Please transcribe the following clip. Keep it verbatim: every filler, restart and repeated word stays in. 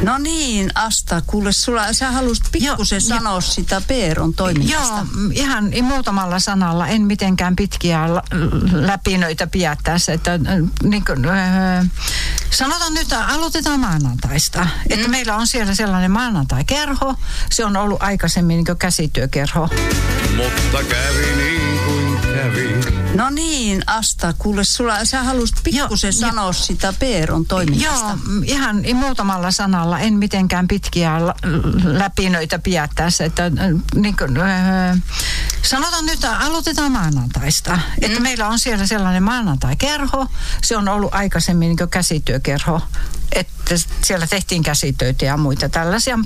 No niin, Asta, kuule, sulla, sä halusit pikkusen sanoa jo, sitä Peeron toiminnasta. Joo, ihan muutamalla sanalla, en mitenkään pitkiä la, läpinöitä piättäessä. Että, niin kuin, äh, sanotaan nyt, että aloitetaan maanantaista. Mm. Että meillä on siellä sellainen maanantai-kerho. Se on ollut aikaisemmin niin kuin käsityökerho. Mutta kävi niin kuin kävi. No niin, Asta, kuule, sulla, sä halusit pikkusen sanoa jo, sitä Peeron toiminnasta. Joo, ihan muutamalla sanalla, en mitenkään pitkiä la, läpinöitä piättäessä. Että, niin kuin, äh, sanotaan nyt, että aloitetaan maanantaista. Mm. Että meillä on siellä sellainen maanantai-kerho. Se on ollut aikaisemmin niin kuin käsityökerho. Että siellä tehtiin käsitöitä ja muita tällaisia.